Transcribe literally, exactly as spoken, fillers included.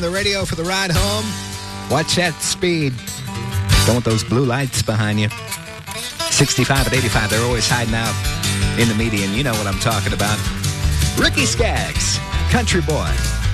The radio for the ride home. Watch that speed. Don't want those blue lights behind you. sixty-five and eighty-five, they're always hiding out in the median. You know what I'm talking about. Ricky Skaggs, Country Boy.